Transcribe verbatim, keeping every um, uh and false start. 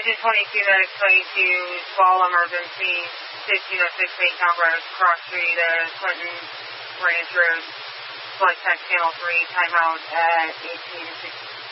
Engine twenty-two, medic twenty-two, small emergency, fifteen oh six Baytown Road, Cross Street, uh, Clinton Ranch Road, Flight Tech Channel three, timeout at eighteen sixty.